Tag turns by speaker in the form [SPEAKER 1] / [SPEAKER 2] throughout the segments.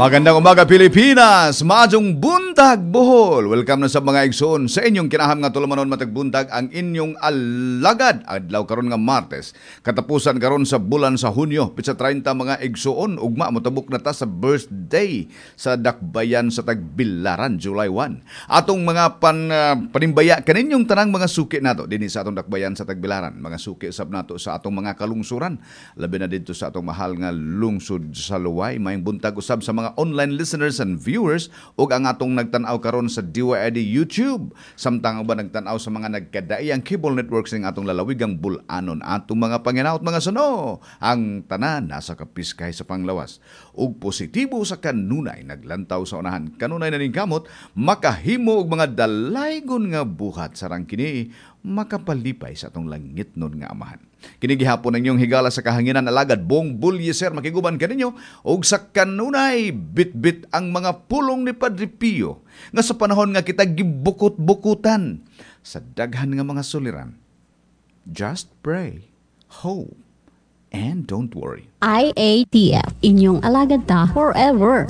[SPEAKER 1] Magandang umaga Pilipinas, maadtong buntag Bohol. Welcome na sa mga igsoon sa inyong kinaham nga tulumanon matag buntag ang inyong alagad adlaw karon nga Martes. Katapusan karon sa bulan sa Hunyo, pitsa 30 mga igsoon ugma motabok na ta sa birthday sa Dakbayan sa Tagbilaran July 1. Atong mga panimbaya kaninyong tanang mga suki nato dinhi sa atong Dakbayan sa Tagbilaran, mga suki sab nato sa atong mga kalungsuran, labi na dito sa atong mahal nga lungsod sa Luway. May buntag usab sa mga online listeners and viewers ug ang atong nagtan-aw karon sa DYID YouTube, samtang uban nagtan-aw sa mga nagkadaiyang cable networks ning atong lalawigang bul-anon. Atong mga panginaut mga suno, ang tanan nasa kapiskay sa panglawas ug positibo sa kanunay naglantaw sa unahan. Kanunay na ning kamot makahimo og mga dalaygon nga buhat sarang kini makapalipay sa atong langitnon nga amahan. Kini gihapon ang inyong higala sa kahanginan alagad Bong Bulyeser makiguban kaninyo og sa kanunay bitbit ang mga pulong ni Padre Pio nga sa panahon nga kita gibukot-bukutan sa daghan nga mga suliran. Just pray, hope, and don't worry.
[SPEAKER 2] IATF, inyong alagad ta forever.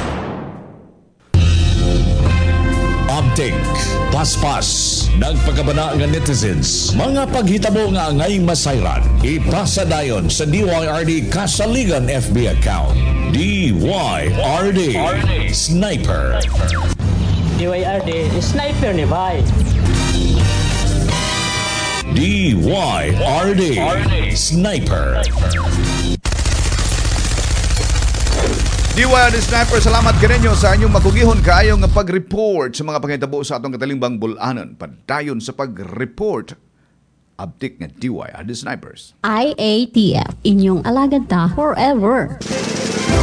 [SPEAKER 3] Update, paspas, nagpagabana nga netizens, mga paghitabo nga angay masayran, ipasa dayon sa DYRD Kasaligan FB account. DYRD Sniper.
[SPEAKER 4] DYRD Sniper ni Bay.
[SPEAKER 3] DYRD Sniper.
[SPEAKER 1] DYRD Sniper, salamat kaninyo sa inyong makugihon kaayo nga pag-report sa mga panghitabo sa atong katalimbang bul-anon. Padayon sa pag-report, update nga DYRD Snipers.
[SPEAKER 2] IATF, inyong alagad ta forever.